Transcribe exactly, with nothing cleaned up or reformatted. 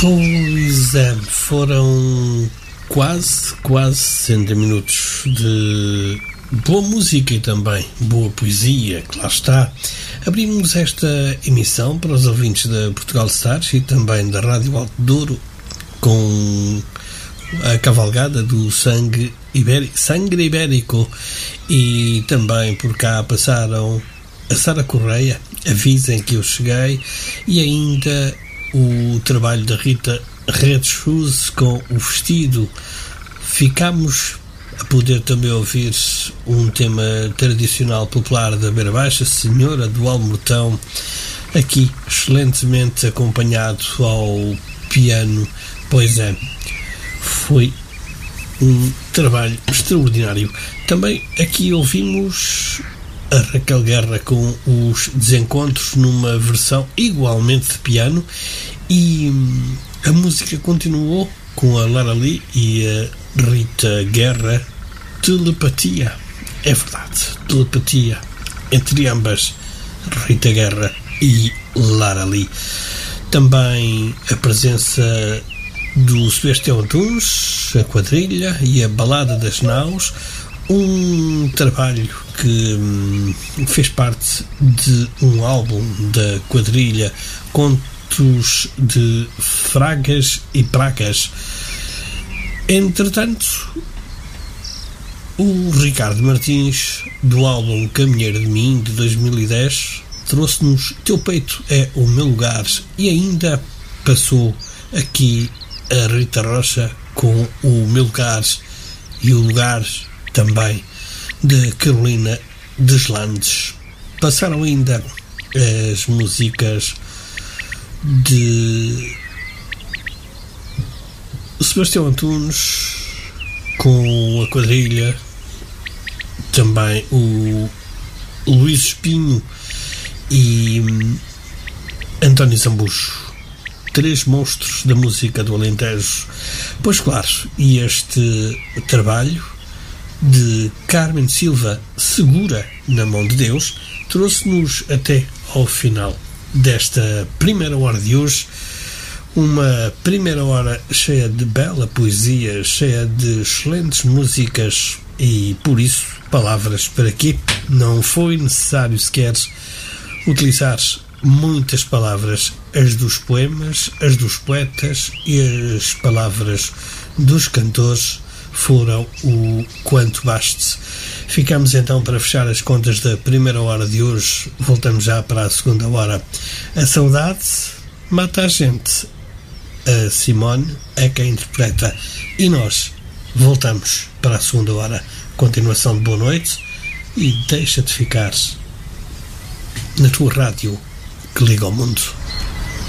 Pois é, foram quase, quase sessenta minutos de boa música e também boa poesia, que lá está. Abrimos esta emissão para os ouvintes da Portugal Stars e também da Rádio Alto Douro com a cavalgada do sangue ibérico, sangue ibérico, e também por cá passaram a Sara Correia, Avisem que eu cheguei, e ainda o trabalho da Rita Red Shoes com o vestido. Ficámos a poder também ouvir um tema tradicional popular da Beira Baixa, Senhora do Almortão, aqui excelentemente acompanhado ao piano. Pois é, foi um trabalho extraordinário. Também aqui ouvimos a Raquel Guerra com os Desencontros numa versão igualmente de piano, e a música continuou com a Lara Lee e a Rita Guerra, Telepatia. É verdade, telepatia entre ambas, Rita Guerra e Lara Lee. Também a presença do Sebastião Antunes, a quadrilha e a Balada das Naus, um trabalho que hum, fez parte de um álbum da quadrilha, Contos de Fragas e Pragas. Entretanto, o Ricardo Martins, do álbum Caminheiro de Mim, de dois mil e dez, trouxe-nos Teu Peito é o Meu Lugar, e ainda passou aqui a Rita Rocha com o Meu Lugar e o Lugar também de Carolina Deslandes. Passaram ainda as músicas de Sebastião Antunes com a quadrilha, também o Luís Espinho e António Zambujo, três monstros da música do Alentejo. Pois claro, e este trabalho de Carmen Silva, Segura na Mão de Deus, trouxe-nos até ao final desta primeira hora de hoje, uma primeira hora cheia de bela poesia, cheia de excelentes músicas, e por isso, palavras para quê? Não foi necessário sequer utilizar muitas palavras, as dos poemas, as dos poetas e as palavras dos cantores foram o quanto baste. Ficamos então para fechar as contas da primeira hora de hoje. Voltamos já para a segunda hora. A saudade mata a gente. A Simone é quem interpreta, e nós voltamos para a segunda hora. Continuação de boa noite, e deixa de ficar na tua rádio que liga ao mundo.